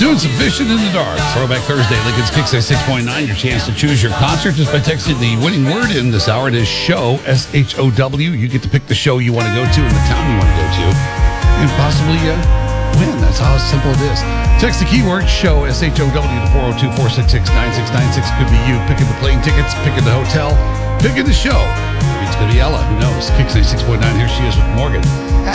Doing some fishing in the dark. Throwback Thursday, Lincoln's Kicks at 6.9. Your chance to choose your concert just by texting the winning word in this hour. It is SHOW, S-H-O-W. You get to pick the show you want to go to and the town you want to go to. And possibly win. That's how simple it is. Text the keyword SHOW, S-H-O-W to 402-466-9696. Could be you picking the plane tickets, picking the hotel, picking the show. Maybe it's going to be Ella. Who knows? Kicks at 6.9. Here she is with Morgan.